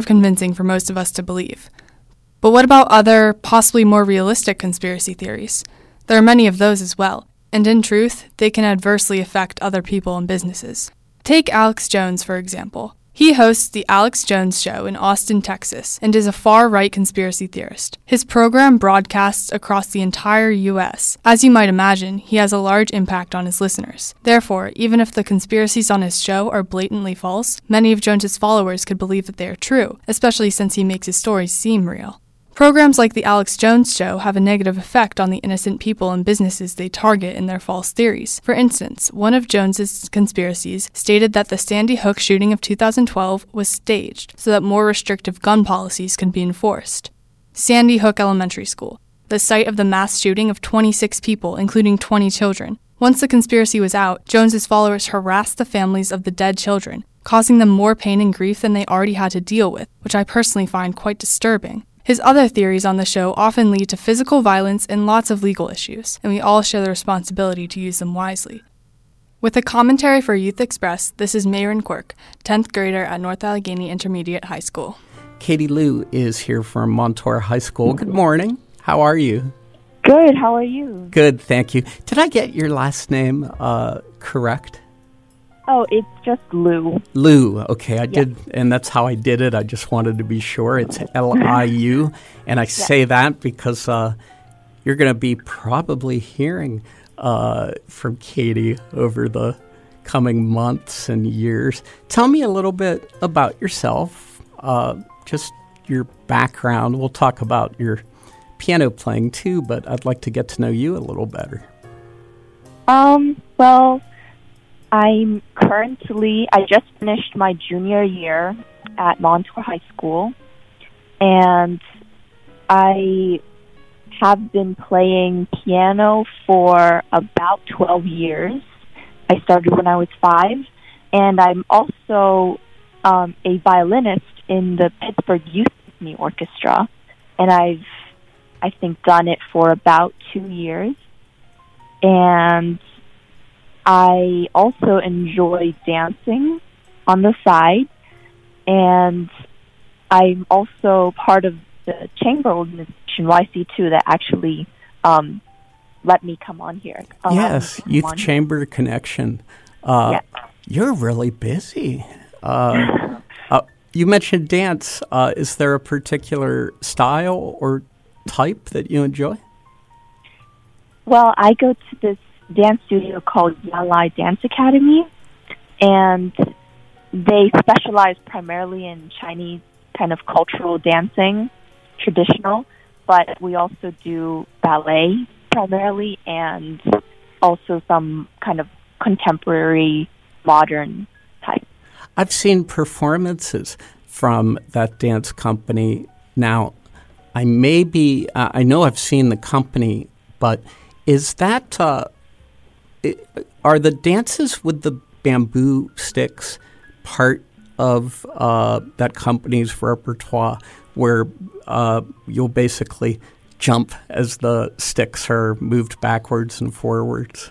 convincing for most of us to believe. But what about other, possibly more realistic conspiracy theories? There are many of those as well, and in truth, they can adversely affect other people and businesses. Take Alex Jones, for example. He hosts The Alex Jones Show in Austin, Texas, and is a far-right conspiracy theorist. His program broadcasts across the entire U.S. As you might imagine, he has a large impact on his listeners. Therefore, even if the conspiracies on his show are blatantly false, many of Jones's followers could believe that they are true, especially since he makes his stories seem real. Programs like The Alex Jones Show have a negative effect on the innocent people and businesses they target in their false theories. For instance, one of Jones's conspiracies stated that the Sandy Hook shooting of 2012 was staged so that more restrictive gun policies can be enforced. Sandy Hook Elementary School, the site of the mass shooting of 26 people, including 20 children. Once the conspiracy was out, Jones's followers harassed the families of the dead children, causing them more pain and grief than they already had to deal with, which I personally find quite disturbing. His other theories on the show often lead to physical violence and lots of legal issues, and we all share the responsibility to use them wisely. With a commentary for Youth Express, this is Mayron Quirk, 10th grader at North Allegheny Intermediate High School. Katie Lou is here from Montour High School. Good morning. How are you? Good. How are you? Good, thank you. Did I get your last name correct? Oh, it's just Lou. Lou, okay, I did, and that's how I did it. I just wanted to be sure. It's Liu, and I say that because you're going to be probably hearing from Katie over the coming months and years. Tell me a little bit about yourself, just your background. We'll talk about your piano playing too, but I'd like to get to know you a little better. Well, I just finished my junior year at Montour High School, and I have been playing piano for about 12 years. I started when I was 5, and I'm also a violinist in the Pittsburgh Youth Symphony Orchestra, and I think done it for about 2 years. And I also enjoy dancing on the side, and I'm also part of the chamber organization YC2 that actually let me come on here. Yes, Youth Chamber Connection. You're really busy. You mentioned dance. Is there a particular style or type that you enjoy? Well, I go to this dance studio called Yalai Dance Academy, and they specialize primarily in Chinese kind of cultural dancing, traditional, but we also do ballet primarily and also some kind of contemporary modern type. I've seen performances from that dance company. Now, I know I've seen the company, but is that are the dances with the bamboo sticks part of that company's repertoire, where you'll basically jump as the sticks are moved backwards and forwards?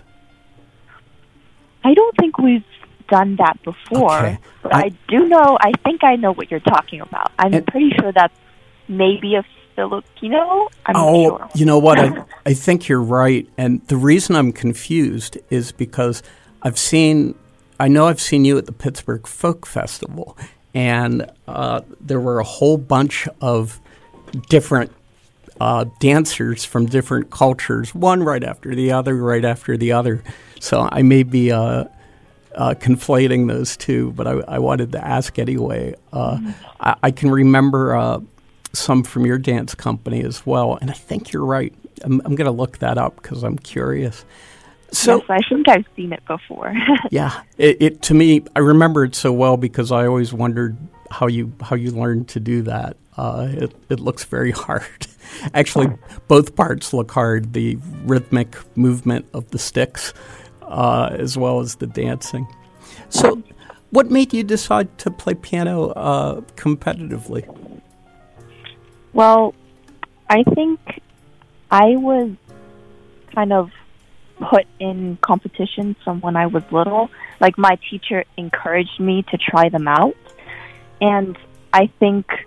I don't think we've done that before, okay. But I think I know what you're talking about. I'm pretty sure that's maybe a Filipino. I'm not sure. You know what? I think you're right. And the reason I'm confused is because I've seen you at the Pittsburgh Folk Festival, and there were a whole bunch of different dancers from different cultures, one right after the other. So I may be conflating those two, but I wanted to ask anyway. I can remember some from your dance company as well, and I think you're right. I'm going to look that up because I'm curious. So, yes, I think I've seen it before. Yeah, it to me, I remember it so well because I always wondered how you learned to do that. It looks very hard. Actually, both parts look hard: the rhythmic movement of the sticks, as well as the dancing. So, what made you decide to play piano competitively? Well, I think I was kind of put in competitions from when I was little. Like, my teacher encouraged me to try them out. And I think